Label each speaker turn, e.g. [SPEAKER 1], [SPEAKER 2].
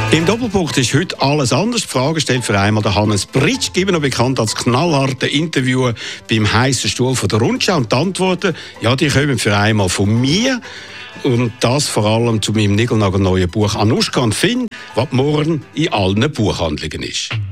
[SPEAKER 1] Im Doppelpunkt ist heute alles anders. Die Frage stellt für einmal der Hannes Britsch, immer noch bekannt als knallharter Interviewer beim heissen Stuhl von der Rundschau. Und die Antworten, ja, die kommen für einmal von mir. Und das vor allem zu meinem niegelnagelneuen Buch «Anuschka und Finn», was morgen in allen Buchhandlungen ist.